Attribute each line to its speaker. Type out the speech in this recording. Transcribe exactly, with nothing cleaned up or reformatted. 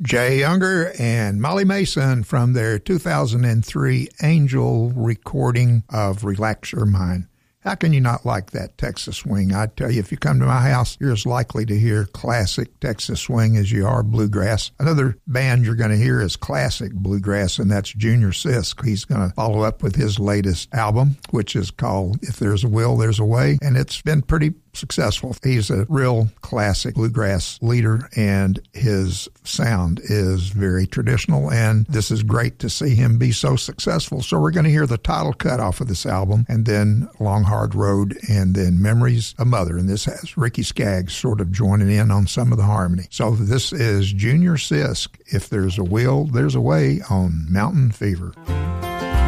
Speaker 1: Jay Younger and Molly Mason from their two thousand three Angel recording of Relax Your Mind. How can you not like that Texas swing? I tell you, if you come to my house, you're as likely to hear classic Texas swing as you are bluegrass. Another band you're going to hear is classic bluegrass, and that's Junior Sisk. He's going to follow up with his latest album, which is called If There's a Will, There's a Way, and it's been pretty successful. He's a real classic bluegrass leader, and his sound is very traditional, and this is great to see him be so successful. So we're going to hear the title cut off of this album, and then Long Hard Road, and then Memories of Mother, and this has Ricky Skaggs sort of joining in on some of the harmony. So this is Junior Sisk, If There's a Will, There's a Way, on Mountain Fever.